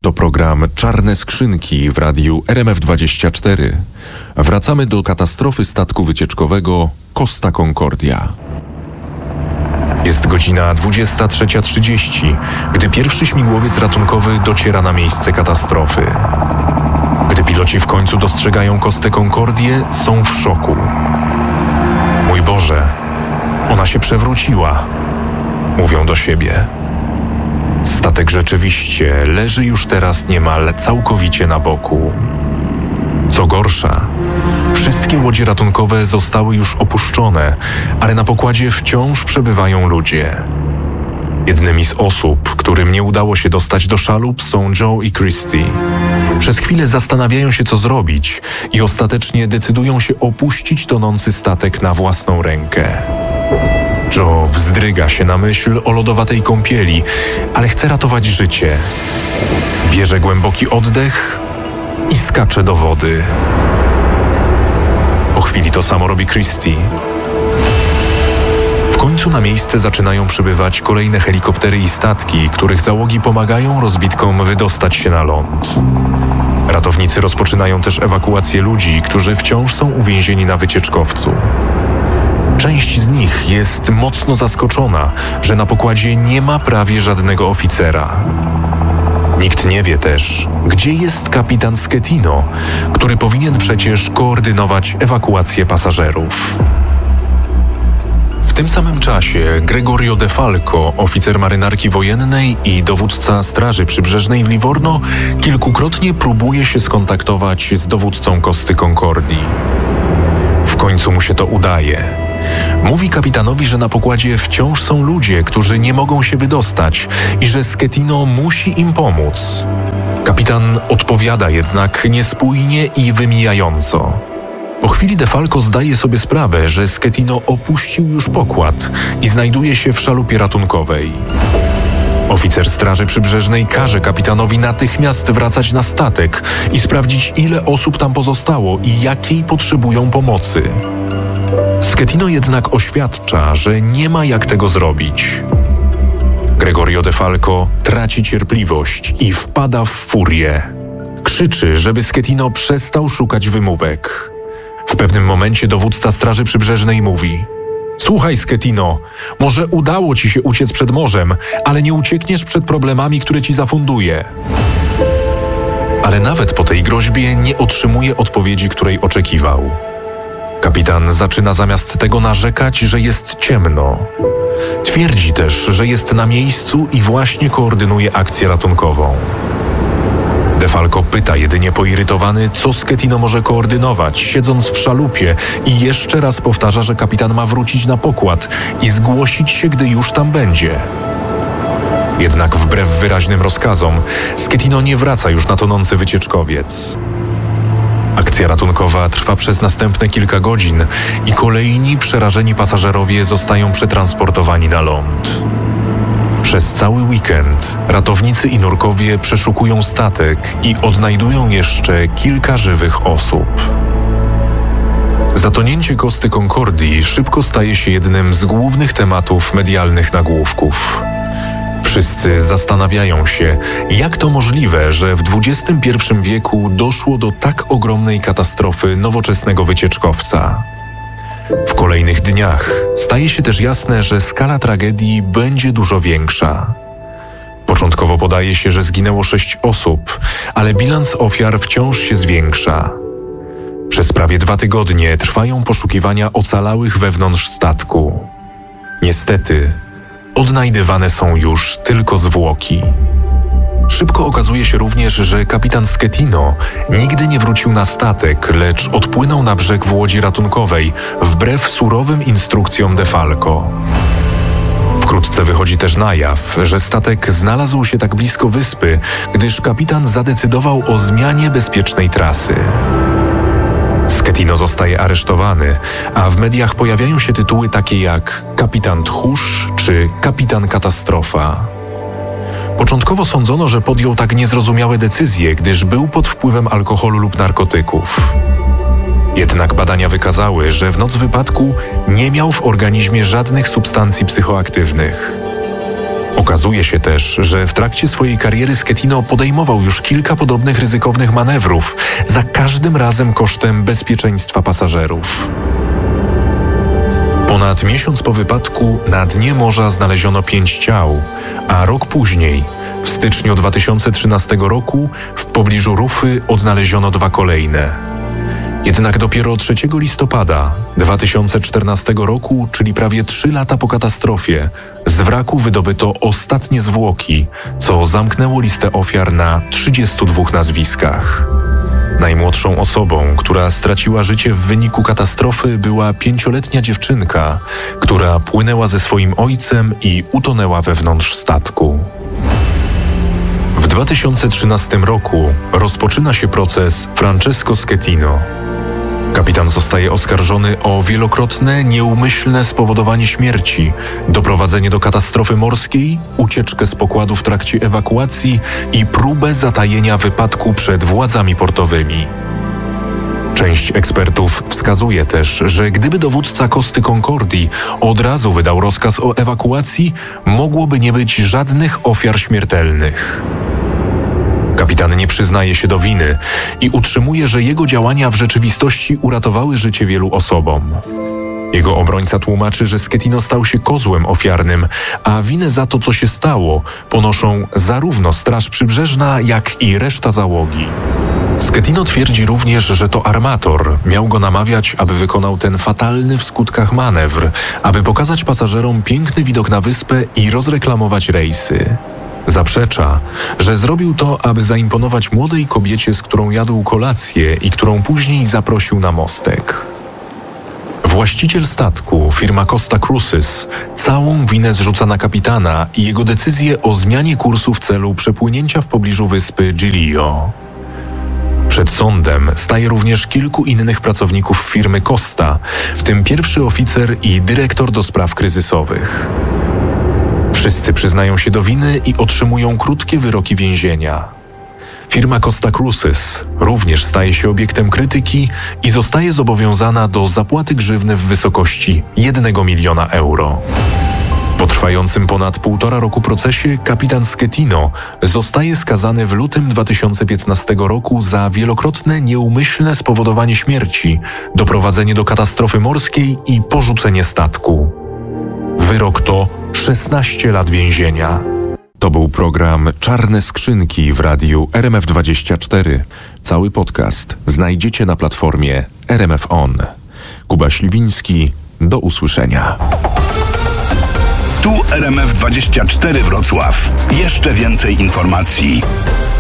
To program Czarne Skrzynki w radiu RMF24. Wracamy do katastrofy statku wycieczkowego Costa Concordia. Jest godzina 23:30, gdy pierwszy śmigłowiec ratunkowy dociera na miejsce katastrofy. Gdy piloci w końcu dostrzegają Costę Concordię, są w szoku. Mój Boże, ona się przewróciła, mówią do siebie. Statek rzeczywiście leży już teraz niemal całkowicie na boku. Co gorsza, wszystkie łodzie ratunkowe zostały już opuszczone, ale na pokładzie wciąż przebywają ludzie. Jednymi z osób, którym nie udało się dostać do szalup, są Joe i Christy. Przez chwilę zastanawiają się, co zrobić i ostatecznie decydują się opuścić tonący statek na własną rękę. Joe wzdryga się na myśl o lodowatej kąpieli, ale chce ratować życie. Bierze głęboki oddech i skacze do wody. Po chwili to samo robi Christy. W końcu na miejsce zaczynają przybywać kolejne helikoptery i statki, których załogi pomagają rozbitkom wydostać się na ląd. Ratownicy rozpoczynają też ewakuację ludzi, którzy wciąż są uwięzieni na wycieczkowcu. Część z nich jest mocno zaskoczona, że na pokładzie nie ma prawie żadnego oficera. Nikt nie wie też, gdzie jest kapitan Schettino, który powinien przecież koordynować ewakuację pasażerów. W tym samym czasie Gregorio De Falco, oficer marynarki wojennej i dowódca Straży Przybrzeżnej w Livorno, kilkukrotnie próbuje się skontaktować z dowódcą Costy Concordii. W końcu mu się to udaje. Mówi kapitanowi, że na pokładzie wciąż są ludzie, którzy nie mogą się wydostać i że Schettino musi im pomóc. Kapitan odpowiada jednak niespójnie i wymijająco. Po chwili De Falco zdaje sobie sprawę, że Schettino opuścił już pokład i znajduje się w szalupie ratunkowej. Oficer Straży Przybrzeżnej każe kapitanowi natychmiast wracać na statek i sprawdzić, ile osób tam pozostało i jakiej potrzebują pomocy. Schettino jednak oświadcza, że nie ma jak tego zrobić. Gregorio De Falco traci cierpliwość i wpada w furię. Krzyczy, żeby Schettino przestał szukać wymówek. W pewnym momencie dowódca Straży Przybrzeżnej mówi: „Słuchaj, Schettino, może udało ci się uciec przed morzem, ale nie uciekniesz przed problemami, które ci zafunduje”. Ale nawet po tej groźbie nie otrzymuje odpowiedzi, której oczekiwał. Kapitan zaczyna zamiast tego narzekać, że jest ciemno. Twierdzi też, że jest na miejscu i właśnie koordynuje akcję ratunkową. De Falco pyta jedynie poirytowany, co Schettino może koordynować, siedząc w szalupie, i jeszcze raz powtarza, że kapitan ma wrócić na pokład i zgłosić się, gdy już tam będzie. Jednak wbrew wyraźnym rozkazom, Schettino nie wraca już na tonący wycieczkowiec. Akcja ratunkowa trwa przez następne kilka godzin i kolejni przerażeni pasażerowie zostają przetransportowani na ląd. Przez cały weekend ratownicy i nurkowie przeszukują statek i odnajdują jeszcze kilka żywych osób. Zatonięcie Costy Concordii szybko staje się jednym z głównych tematów medialnych nagłówków. Wszyscy zastanawiają się, jak to możliwe, że w XXI wieku doszło do tak ogromnej katastrofy nowoczesnego wycieczkowca. W kolejnych dniach staje się też jasne, że skala tragedii będzie dużo większa. Początkowo podaje się, że zginęło 6 osób, ale bilans ofiar wciąż się zwiększa. Przez prawie 2 tygodnie trwają poszukiwania ocalałych wewnątrz statku. Niestety, odnajdywane są już tylko zwłoki. Szybko okazuje się również, że kapitan Schettino nigdy nie wrócił na statek, lecz odpłynął na brzeg w łodzi ratunkowej, wbrew surowym instrukcjom De Falco. Wkrótce wychodzi też na jaw, że statek znalazł się tak blisko wyspy, gdyż kapitan zadecydował o zmianie bezpiecznej trasy. Schettino zostaje aresztowany, a w mediach pojawiają się tytuły takie jak Kapitan Tchórz czy Kapitan Katastrofa. Początkowo sądzono, że podjął tak niezrozumiałe decyzje, gdyż był pod wpływem alkoholu lub narkotyków. Jednak badania wykazały, że w noc wypadku nie miał w organizmie żadnych substancji psychoaktywnych. Okazuje się też, że w trakcie swojej kariery Schettino podejmował już kilka podobnych ryzykownych manewrów, za każdym razem kosztem bezpieczeństwa pasażerów. Ponad miesiąc po wypadku na dnie morza znaleziono 5 ciał, a rok później, w styczniu 2013 roku, w pobliżu Rufy odnaleziono 2 kolejne. Jednak dopiero 3 listopada 2014 roku, czyli prawie 3 lata po katastrofie, z wraku wydobyto ostatnie zwłoki, co zamknęło listę ofiar na 32 nazwiskach. Najmłodszą osobą, która straciła życie w wyniku katastrofy, była 5-letnia dziewczynka, która płynęła ze swoim ojcem i utonęła wewnątrz statku. W 2013 roku rozpoczyna się proces Francesco Schettino. Kapitan zostaje oskarżony o wielokrotne, nieumyślne spowodowanie śmierci, doprowadzenie do katastrofy morskiej, ucieczkę z pokładu w trakcie ewakuacji i próbę zatajenia wypadku przed władzami portowymi. Część ekspertów wskazuje też, że gdyby dowódca Costy Concordii od razu wydał rozkaz o ewakuacji, mogłoby nie być żadnych ofiar śmiertelnych. Kapitan nie przyznaje się do winy i utrzymuje, że jego działania w rzeczywistości uratowały życie wielu osobom. Jego obrońca tłumaczy, że Schettino stał się kozłem ofiarnym, a winę za to, co się stało, ponoszą zarówno Straż Przybrzeżna, jak i reszta załogi. Schettino twierdzi również, że to armator miał go namawiać, aby wykonał ten fatalny w skutkach manewr, aby pokazać pasażerom piękny widok na wyspę i rozreklamować rejsy. Zaprzecza, że zrobił to, aby zaimponować młodej kobiecie, z którą jadł kolację i którą później zaprosił na mostek. Właściciel statku, firma Costa Cruises, całą winę zrzuca na kapitana i jego decyzję o zmianie kursu w celu przepłynięcia w pobliżu wyspy Giglio. Przed sądem staje również kilku innych pracowników firmy Costa, w tym pierwszy oficer i dyrektor do spraw kryzysowych. Wszyscy przyznają się do winy i otrzymują krótkie wyroki więzienia. Firma Costa Cruises również staje się obiektem krytyki i zostaje zobowiązana do zapłaty grzywny w wysokości 1 miliona euro. Po trwającym ponad 1,5 roku procesie kapitan Schettino zostaje skazany w lutym 2015 roku za wielokrotne nieumyślne spowodowanie śmierci, doprowadzenie do katastrofy morskiej i porzucenie statku. Wyrok to 16 lat więzienia. To był program Czarne Skrzynki w radiu RMF24. Cały podcast znajdziecie na platformie RMF On. Kuba Śliwiński, do usłyszenia. Tu RMF24 Wrocław. Jeszcze więcej informacji.